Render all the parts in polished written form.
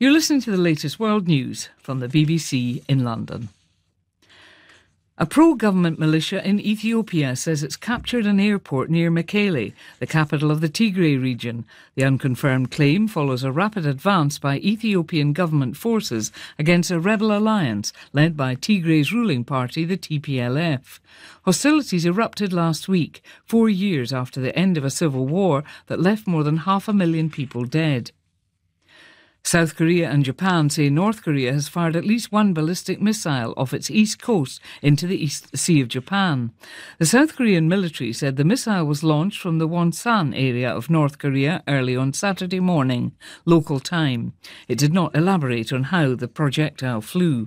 You're listening to the latest world news from the BBC in London. A pro-government militia in Ethiopia says it's captured an airport near Mekele, the capital of the Tigray region. The unconfirmed claim follows a rapid advance by Ethiopian government forces against a rebel alliance led by Tigray's ruling party, the TPLF. Hostilities erupted last week, 4 years after the end of a civil war that left more than 500,000 people dead. South Korea and Japan say North Korea has fired at least one ballistic missile off its east coast into the East Sea of Japan. The South Korean military said the missile was launched from the Wonsan area of North Korea early on Saturday morning, local time. It did not elaborate on how the projectile flew.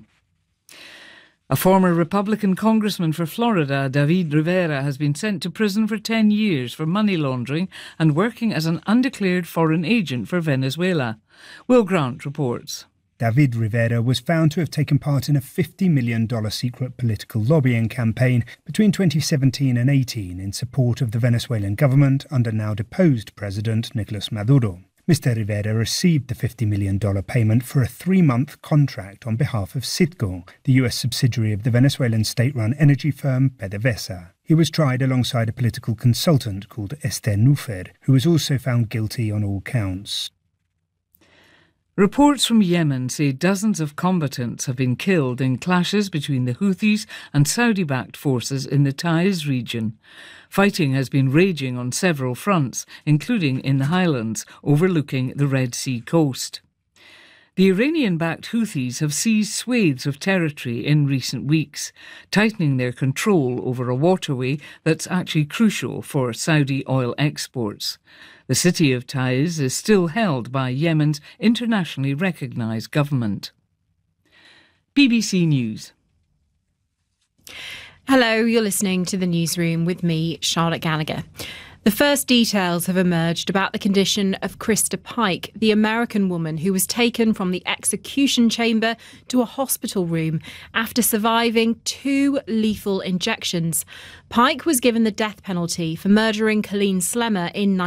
A former Republican congressman for Florida, David Rivera, has been sent to prison for 10 years for money laundering and working as an undeclared foreign agent for Venezuela. Will Grant reports. David Rivera was found to have taken part in a $50 million secret political lobbying campaign between 2017 and 18 in support of the Venezuelan government under now deposed President Nicolas Maduro. Mr. Rivera received the $50 million payment for a 3-month contract on behalf of Citgo, the US subsidiary of the Venezuelan state-run energy firm PDVSA. He was tried alongside a political consultant called Esther Nufer, who was also found guilty on all counts. Reports from Yemen say dozens of combatants have been killed in clashes between the Houthis and Saudi-backed forces in the Taiz region. Fighting has been raging on several fronts, including in the highlands, overlooking the Red Sea coast. The Iranian-backed Houthis have seized swathes of territory in recent weeks, tightening their control over a waterway that's actually crucial for Saudi oil exports. The city of Taiz is still held by Yemen's internationally recognised government. BBC News. Hello, you're listening to the newsroom with me, Charlotte Gallagher. The first details have emerged about the condition of Krista Pike, the American woman who was taken from the execution chamber to a hospital room after surviving 2 lethal injections. Pike was given the death penalty for murdering Colleen Slemmer in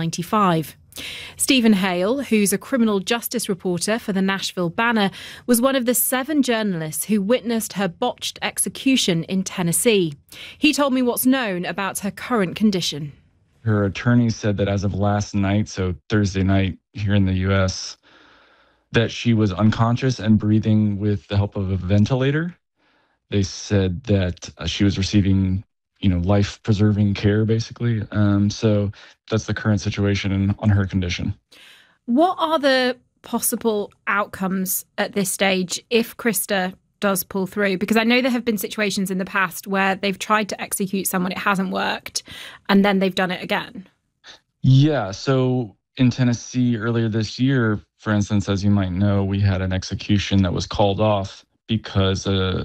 1995. Stephen Hale, who's a criminal justice reporter for the Nashville Banner, was one of the 7 journalists who witnessed her botched execution in Tennessee. He told me what's known about her current condition. Her attorney said that as of last night, so Thursday night here in the U.S., that she was unconscious and breathing with the help of a ventilator. They said that she was receiving, life-preserving care, basically. So that's the current situation on her condition. What are the possible outcomes at this stage if Krista does pull through? Because I know there have been situations in the past where they've tried to execute someone, it hasn't worked, and then they've done it again. Yeah, so in Tennessee earlier this year, for instance, as you might know, we had an execution that was called off because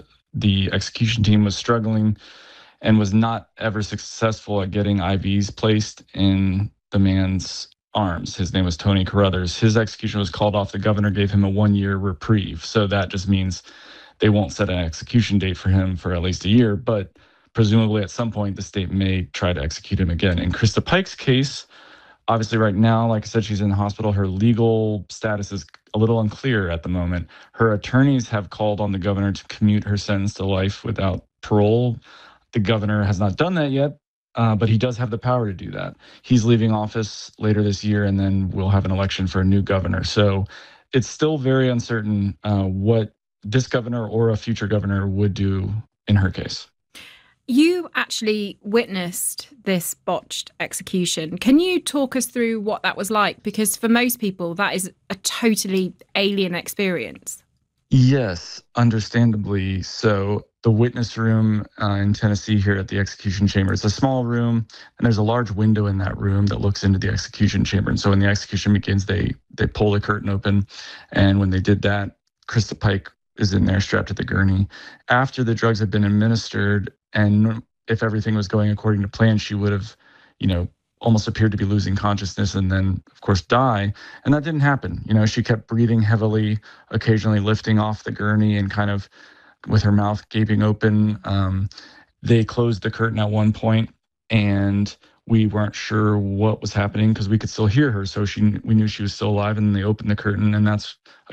the execution team was struggling and was not ever successful at getting IVs placed in the man's arms. His name was Tony Carruthers. His execution was called off. The governor gave him a 1-year reprieve. So that just means they won't set an execution date for him for at least a year, but presumably at some point the state may try to execute him again. In Krista Pike's case, obviously right now, like I said, she's in the hospital. Her legal status is a little unclear at the moment. Her attorneys have called on the governor to commute her sentence to life without parole. The governor has not done that yet, but he does have the power to do that. He's leaving office later this year, and then we'll have an election for a new governor. So it's still very uncertain what this governor or a future governor would do in her case. You actually witnessed this botched execution. Can you talk us through what that was like? Because for most people, that is a totally alien experience. Yes, understandably so. The witness room in Tennessee here at the execution chamber, it's a small room, and there's a large window in that room that looks into the execution chamber. And so when the execution begins, they pull the curtain open. And when they did that, Krista Pike is in there strapped to the gurney. After the drugs had been administered, and if everything was going according to plan, she would have, almost appeared to be losing consciousness and then, of course, die. And that didn't happen. She kept breathing heavily, occasionally lifting off the gurney and kind of with her mouth gaping open. They closed the curtain at one point, and we weren't sure what was happening because we could still hear her. So we knew she was still alive, and they opened the curtain, and that's